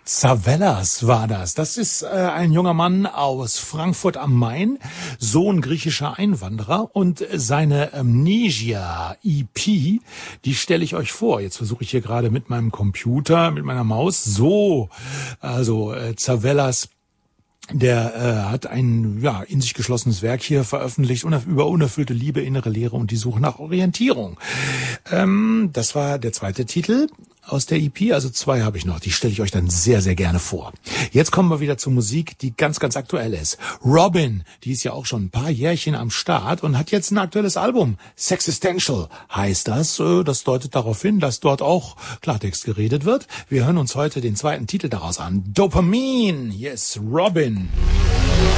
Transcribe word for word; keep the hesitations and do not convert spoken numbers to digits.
Zavellas war das. Das ist äh, ein junger Mann aus Frankfurt am Main, Sohn griechischer Einwanderer, und seine Amnesia-E P, die stelle ich euch vor. Jetzt versuche ich hier gerade mit meinem Computer, mit meiner Maus, so, also äh, Zavellas, der äh, hat ein ja in sich geschlossenes Werk hier veröffentlicht unerf- über unerfüllte Liebe, innere Leere und die Suche nach Orientierung. Ähm, das war der zweite Titel aus der E P, also zwei habe ich noch. Die stelle ich euch dann sehr, sehr gerne vor. Jetzt kommen wir wieder zur Musik, die ganz, ganz aktuell ist. Robyn, die ist ja auch schon ein paar Jährchen am Start und hat jetzt ein aktuelles Album. Sexistential heißt das. Das deutet darauf hin, dass dort auch Klartext geredet wird. Wir hören uns heute den zweiten Titel daraus an. Dopamine. Yes, Robyn.